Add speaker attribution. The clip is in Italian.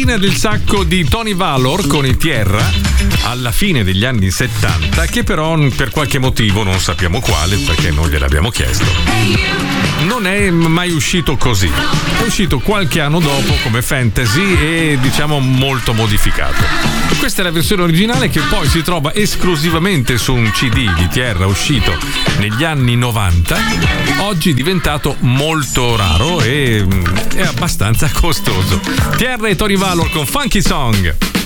Speaker 1: Farina del sacco di Tony Valor con i Tierra alla fine degli anni 70, che però per qualche motivo, non sappiamo quale perché non gliel'abbiamo chiesto, non è mai uscito così. È uscito qualche anno dopo come fantasy e diciamo molto modificato. Questa è la versione originale che poi si trova esclusivamente su un CD di Tierra uscito negli anni 90, oggi diventato molto raro e è abbastanza costoso. Tierra e Tony Valor con Funky Song.